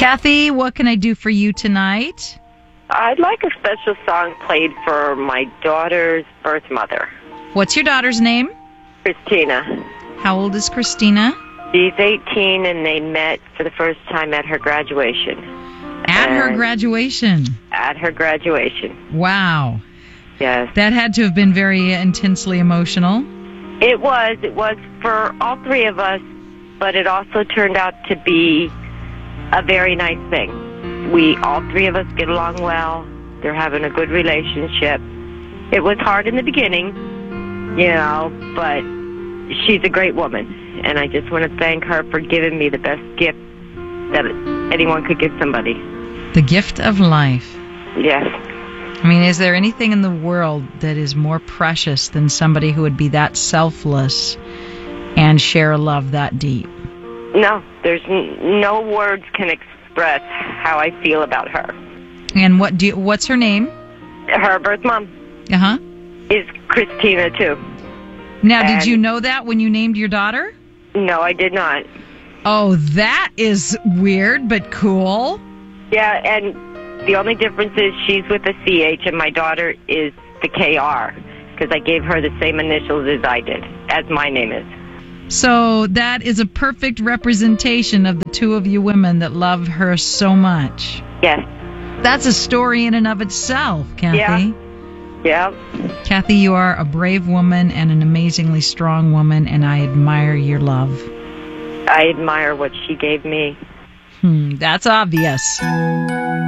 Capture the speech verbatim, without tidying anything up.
Kathy, what can I do for you tonight? I'd like a special song played for my daughter's birth mother. What's your daughter's name? Christina. How old is Christina? She's eighteen, and they met for the first time at her graduation. At and her graduation? At her graduation. Wow. Yes. That had to have been very intensely emotional. It was. It was for all three of us, but it also turned out to be a very nice thing. We, all three of us, get along well. They're having a good relationship. It was hard in the beginning, you know, but she's a great woman. And I just want to thank her for giving me the best gift that anyone could give somebody. The gift of life. Yes. I mean, is there anything in the world that is more precious than somebody who would be that selfless and share a love that deep? No, there's n- no words can express how I feel about her. And what do you, what's her name? Her birth mom Uh-huh. is Christina, too. Now, did And- you know that when you named your daughter? No, I did not. Oh, that is weird, but cool. Yeah, and the only difference is she's with a C H and my daughter is the K R, because I gave her the same initials as I did, as my name is. So that is a perfect representation of the two of you women that love her so much. Yes. That's a story in and of itself, Kathy. Yeah. Kathy, you are a brave woman and an amazingly strong woman, and I admire your love. I admire what she gave me. Hmm, that's obvious.